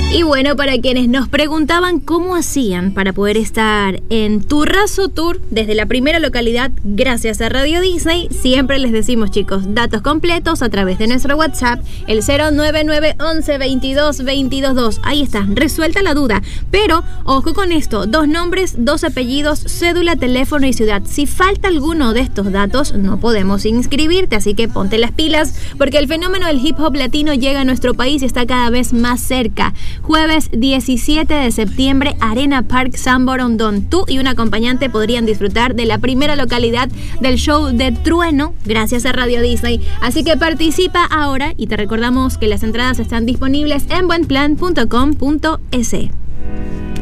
Y bueno, para quienes nos preguntaban cómo hacían para poder estar en Turrazo Tour desde la primera localidad gracias a Radio Disney, siempre les decimos, chicos, datos completos a través de nuestro WhatsApp, el 09911-22-222. Ahí está, resuelta la duda. Pero, ojo con esto, 2 nombres, 2 apellidos, cédula, teléfono y ciudad. Si falta alguno de estos datos, no podemos inscribirte, así que ponte las pilas, porque el fenómeno del hip hop latino llega a nuestro país y está cada vez más cerca. Jueves 17 de septiembre, Arena Park San Borondón. Tú y un acompañante podrían disfrutar de la primera localidad del show de Trueno gracias a Radio Disney. Así que participa ahora y te recordamos que las entradas están disponibles en buenplan.com.es.